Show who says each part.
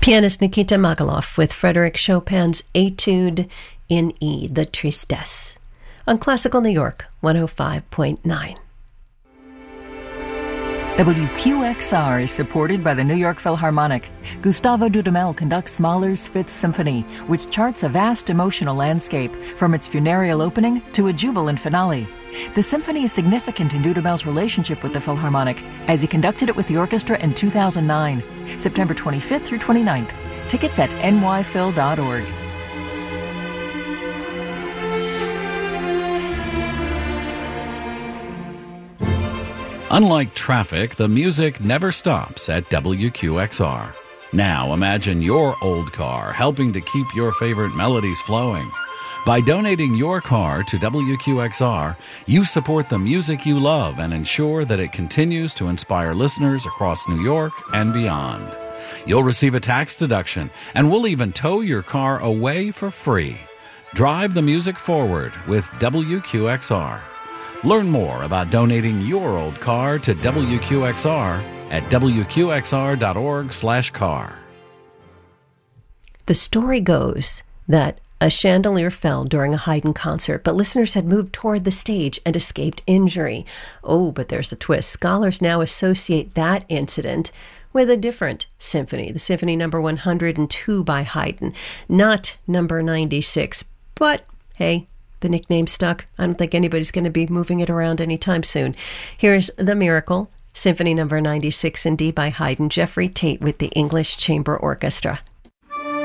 Speaker 1: Pianist Nikita Magaloff with Frédéric Chopin's Etude in E, the Tristesse, on Classical New York 105.9.
Speaker 2: WQXR is supported by the New York Philharmonic. Gustavo Dudamel conducts Mahler's Fifth Symphony, which charts a vast emotional landscape, from its funereal opening to a jubilant finale. The symphony is significant in Dudamel's relationship with the Philharmonic, as he conducted it with the orchestra in 2009. September 25th through 29th. Tickets at nyphil.org.
Speaker 3: Unlike traffic, the music never stops at WQXR. Now imagine your old car helping to keep your favorite melodies flowing. By donating your car to WQXR, you support the music you love and ensure that it continues to inspire listeners across New York and beyond. You'll receive a tax deduction, and we'll even tow your car away for free. Drive the music forward with WQXR. Learn more about donating your old car to WQXR at wqxr.org/car.
Speaker 1: The story goes that a chandelier fell during a Haydn concert, but listeners had moved toward the stage and escaped injury. Oh, but there's a twist. Scholars now associate that incident with a different symphony, the Symphony Number 102 by Haydn, not Number 96. But, hey, the nickname stuck. I don't think anybody's going to be moving it around anytime soon. Here's The Miracle, Symphony Number 96 in D by Haydn, Jeffrey Tate with the English Chamber Orchestra.